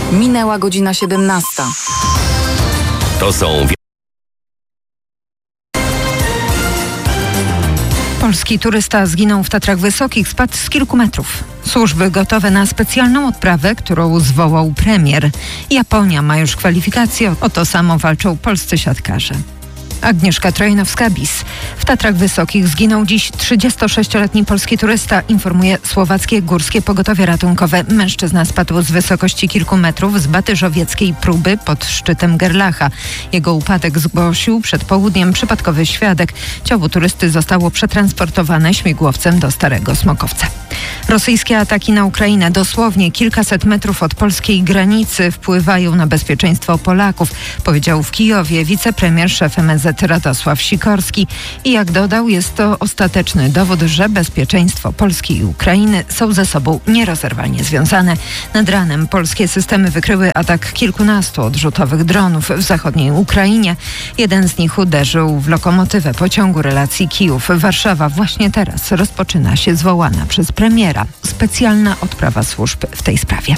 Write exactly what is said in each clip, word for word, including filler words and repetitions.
Minęła godzina siedemnasta. To są... Polski turysta zginął w Tatrach Wysokich, spadł z kilku metrów. Służby gotowe na specjalną odprawę, którą zwołał premier. Japonia ma już kwalifikacje, o to samo walczą polscy siatkarze. Agnieszka Trojnowska-Bis. W Tatrach Wysokich zginął dziś trzydziestosześcioletni polski turysta, informuje słowackie Górskie Pogotowie Ratunkowe. Mężczyzna spadł z wysokości kilku metrów z batyżowieckiej próby pod szczytem Gerlacha. Jego upadek zgłosił przed południem przypadkowy świadek. Ciało turysty zostało przetransportowane śmigłowcem do Starego Smokowca. Rosyjskie ataki na Ukrainę dosłownie kilkaset metrów od polskiej granicy wpływają na bezpieczeństwo Polaków, powiedział w Kijowie wicepremier, szef M S Z Radosław Sikorski. I jak dodał, jest to ostateczny dowód, że bezpieczeństwo Polski i Ukrainy są ze sobą nierozerwalnie związane. Nad ranem polskie systemy wykryły atak kilkunastu odrzutowych dronów w zachodniej Ukrainie. Jeden z nich uderzył w lokomotywę pociągu relacji Kijów-Warszawa. Właśnie teraz rozpoczyna się zwołana przez premiera specjalna odprawa służb w tej sprawie.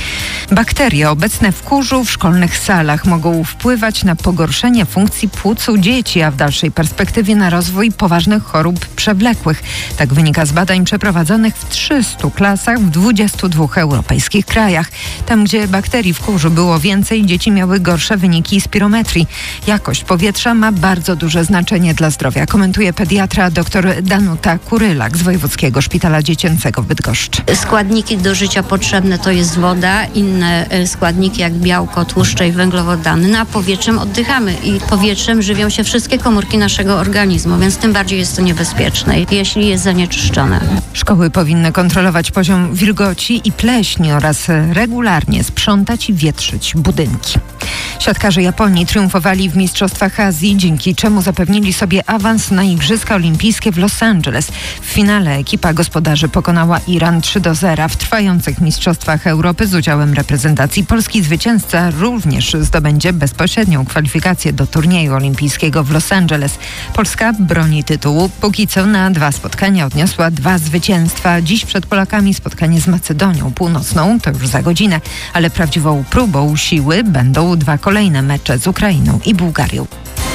Bakterie obecne w kurzu w szkolnych salach mogą wpływać na pogorszenie funkcji płuc u dzieci, a w dalszej perspektywie na rozwój poważnych chorób przewlekłych. Tak wynika z badań przeprowadzonych w trzystu klasach w dwudziestu dwóch europejskich krajach. Tam, gdzie bakterii w kurzu było więcej, dzieci miały gorsze wyniki spirometrii. Jakość powietrza ma bardzo duże znaczenie dla zdrowia, komentuje pediatra dr Danuta Kurylak z Wojewódzkiego Szpitala Dziecięcego w Bydgoszczy. Składniki do życia potrzebne to jest woda, inne składniki jak białko, tłuszcze i węglowodany. No a powietrzem oddychamy i powietrzem żywią się wszystkie komórki naszego organizmu, więc tym bardziej jest to niebezpieczne, jeśli jest zanieczyszczone. Szkoły powinny kontrolować poziom wilgoci i pleśni oraz regularnie sprzątać i wietrzyć budynki. Siatkarze Japonii triumfowali w Mistrzostwach Azji, dzięki czemu zapewnili sobie awans na Igrzyska Olimpijskie w Los Angeles. W finale ekipa gospodarzy pokonała Iran trzy do zera. W trwających Mistrzostwach Europy z udziałem reprezentacji Polski zwycięzca również zdobędzie bezpośrednią kwalifikację do turnieju olimpijskiego w Los Angeles. Polska broni tytułu. Póki co na dwa spotkania odniosła dwa zwycięstwa. Dziś przed Polakami spotkanie z Macedonią Północną, to już za godzinę, ale prawdziwą próbą siły będą dwa kolejne mecze z Ukrainą i Bułgarią.